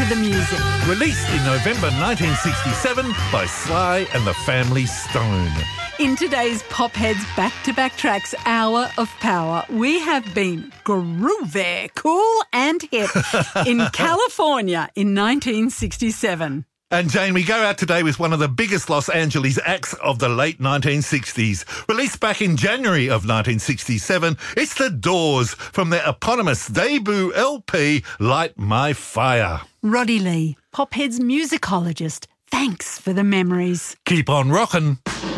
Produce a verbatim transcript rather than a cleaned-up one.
the music. Released in November nineteen sixty-seven by Sly and the Family Stone. In today's Popheads back-to-back tracks Hour of Power, we have been groovy, cool and hip in California in nineteen sixty-seven. And Jane, we go out today with one of the biggest Los Angeles acts of the late nineteen sixties. Released back in January of nineteen sixty-seven, it's The Doors from their eponymous debut L P, Light My Fire. Roddy Lee, Popheads musicologist, thanks for the memories. Keep on rockin'.